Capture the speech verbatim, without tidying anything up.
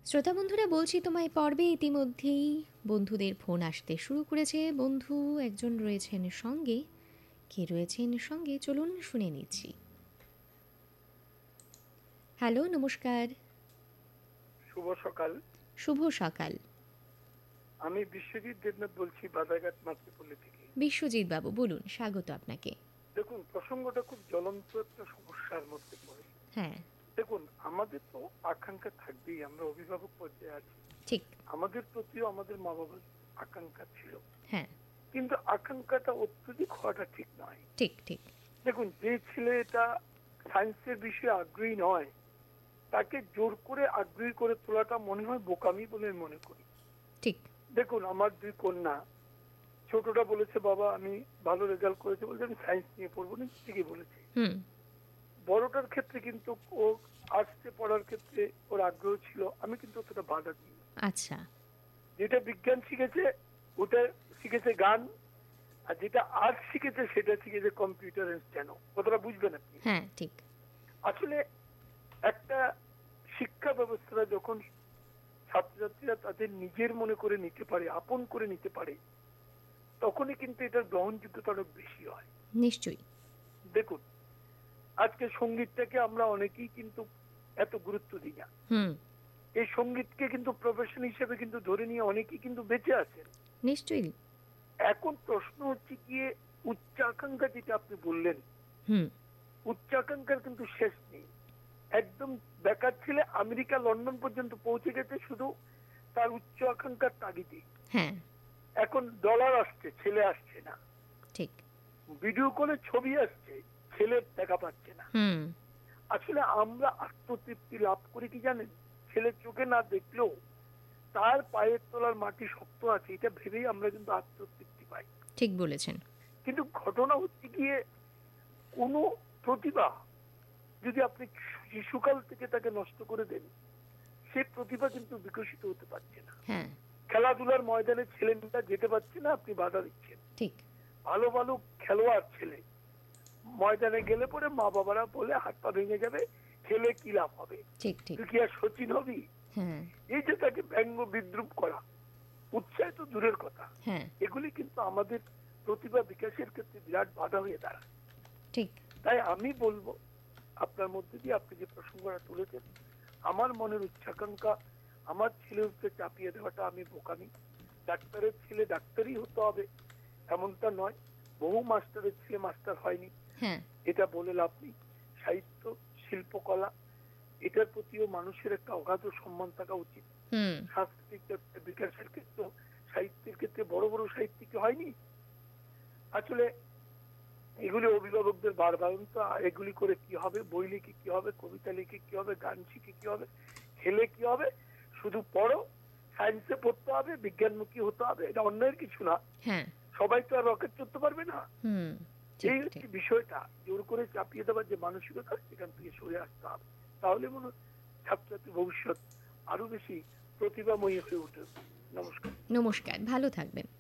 শ্রোতা বন্ধুরা, বলছি তোমায় পর্বে ইতিমধ্যেই বন্ধুদের ফোন আসতে শুরু করেছে। বন্ধু একজন রয়েছেন সঙ্গে। কে রয়েছেন সঙ্গে চলুন শুনে নিচ্ছি। হ্যালো, নমস্কার। শুভ সকাল। শুভ সকাল। আমি বিশ্বজিৎ দেবনাথ বলছি, বাদারঘাট মাতৃপল্লী থেকে। বিশ্বজিৎ বাবু বলুন, স্বাগত আপনাকে। দেখুন, প্রসঙ্গটা খুব জ্বলন্ত একটা সমস্যার মধ্যে পড়ে। হ্যাঁ, দেখুন, আমাদের তো আকাঙ্ক্ষা থাকবেই, আমরা অভিভাবক পর্যায়ে আছি, ঠিক। আমাদের প্রতিও আমাদের মা বাবার আকাঙ্ক্ষা ছিল। হ্যাঁ, কিন্তু আকাঙ্ক্ষাটা অত্যধিক হওয়াটা ঠিক নয়। ঠিক ঠিক। দেখুন, যে ছেলেটা সায়েন্সের বিষয়ে আগ্রহী নয়, তাকে জোর করে আগ্রহী করে তোলাটা মনে হয় বোকামি বলে মনে করি। ঠিক। দেখুন, আমার দুই কন্যা, ছোটটা বলেছে বাবা আমি ভালো রেজাল্ট করেছে, বলছে আমি সায়েন্স নিয়ে পড়বো না, ঠিকই বলেছে। হুম। বড়টার ক্ষেত্রে কিন্তু ও আর্টসে পড়ার ক্ষেত্রে ওর আগ্রহ ছিল, আমি কিন্তু অতটা বাধা দিই। আচ্ছা। যেটা বিজ্ঞান শিখেছে ওটা শিখেছে গান, আর যেটা আর্টস শিখেছে সেটা শিখেছে কম্পিউটার স্টেনো। কতটা বুঝবেন আপনি? হ্যাঁ, ঠিক। আসলে একটা শিক্ষা ব্যবস্থাটা যখন ছাত্রছাত্রীরা তাদের নিজের মনে করে নিতে পারে, আপন করে নিতে পারে, তখনই কিন্তু এটার গ্রহণযোগ্যতা অনেক বেশি হয়। নিশ্চয়ই। দেখুন, আজকে সঙ্গীতটাকে আমরা অনেকেই কিন্তু এত গুরুত্ব দিই না। হুম। এই সঙ্গীতকে কিন্তু প্রফেশন হিসেবে কিন্তু ধরে নিয়ে অনেকেই কিন্তু বেঁচে আছেন। নিশ্চয়ই। এখন প্রশ্ন হচ্ছে গিয়ে উচ্চাকাঙ্ক্ষা, যেটা আপনি বললেন, হুম। উচ্চাকাঙ্ক্ষার কিন্তু শেষ নেই। একদম বেকার ছেলে আমেরিকা লন্ডন পর্যন্ত পৌঁছে গেছে শুধু তার উচ্চ আকাঙ্ক্ষার তাগিদে। হ্যাঁ, এখন ডলার আসছে, ছেলে আসছে না। ঠিক। ভিডিও কলে ছবি আসছে, ছেলে দেখা পাচ্ছে না। হুম। আসলে আমরা আত্মতৃপ্তি লাভ করি কি জানেন? ছেলে চোখে না দেখলেও তার পায়ের তলার মাটি শক্ত আছে, এটা ভেবেই আমরা কিন্তু আত্মতৃপ্তি পাই। ঠিক বলেছেন। কিন্তু ঘটনা হচ্ছে গিয়ে, কোনো প্রতিভা যদি আপনি শিশুকাল থেকে তাকে নষ্ট করে দেন, সে প্রতিভা কিন্তু বিকশিত হতে পারছে না। হ্যাঁ, খেলাধুলার ময়দানে ছেলেমেয়েরা যেতে পারছে না, আপনি বাধা দিচ্ছেন। ঠিক। ভালো ভালো খেলোয়াড় ছেলে ময়দানে গেলে পরে মা বাবারা বলে হাত পা ভেঙে যাবে, খেলে কি লাভ হবে, ঠিক ঠিক। তুই কি আর সচিন হবি? হ্যাঁ, এই যে তাকে ব্যঙ্গ বিদ্রুপ করা, উৎসাহ তো দূরের কথা, হ্যাঁ, এগুলি কিন্তু আমাদের প্রতিভা বিকাশের ক্ষেত্রে বিরাট বাধা হয়ে দাঁড়ায়। ঠিক। তাই আমি বলবো, আপনার মধ্যে দিয়ে আপনি যে প্রসঙ্গটা তুলেছেন, আমার মনের উচ্চাকাঙ্ক্ষা আমার ছেলের উপরে চাপিয়ে দেওয়াটা আমি বোকামি। ডাক্তারের ছেলে ডাক্তারই হতে হবে এমনটা নয়, বহু মাস্টারের ছেলে মাস্টার হয়নি, হ্যাঁ, এটা বলে লাভ নেই। সাহিত্য, শিল্পকলা, এটার প্রতিও মানুষের একটা অগাধ সম্মান থাকা উচিত। হুম। সাংস্কৃতিক বিকাশের ক্ষেত্রে, সাহিত্যের ক্ষেত্রে বড় বড় সাহিত্যিক হয়নি। আসলে এগুলি অভিভাবকদের বারবার তো, এগুলি করে কি হবে, বই লিখে কি হবে, কবিতা লিখে কি হবে, গান শিখে কি হবে, খেলে কি হবে, শুধু পড়ো, সায়েন্সে পড়তে হবে, বিজ্ঞানমুখী হতে হবে, এটা অন্যায়ের কিছু না। হ্যাঁ। সবাই তো আর রকেট চড়তে পারবে না। হুম। এই হচ্ছে বিষয়টা, জোর করে চাপিয়ে দেওয়ার যে মানসিকতা, সেখান থেকে সরে আসতে হবে। তাহলে মনে হয় ছাত্রছাত্রী ভবিষ্যৎ আরো বেশি প্রতিভাময়ী হয়ে উঠে। নমস্কার। নমস্কার, ভালো থাকবেন।